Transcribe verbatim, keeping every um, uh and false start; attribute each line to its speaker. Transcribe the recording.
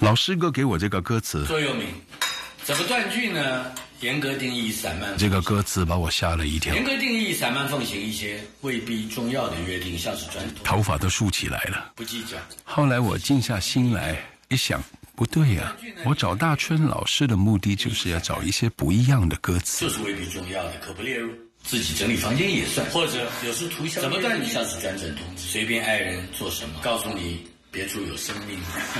Speaker 1: 老师哥给我这个歌词，
Speaker 2: 座右铭，怎么断句呢？严格定义散漫，
Speaker 1: 这个歌词把我吓了一跳。
Speaker 2: 严格定义散漫奉行一些未必重要的约定，像是传统，
Speaker 1: 头发都竖起来了，
Speaker 2: 不计较。
Speaker 1: 后来我静下心来一想，不对呀、啊，我找大春老师的目的就是要找一些不一样的歌词，
Speaker 2: 就是未必重要的，可不列入。自己整理房间也算，或者有时涂一下。怎么断句像是转转通知，随便爱人做什么，告诉你别处有生命。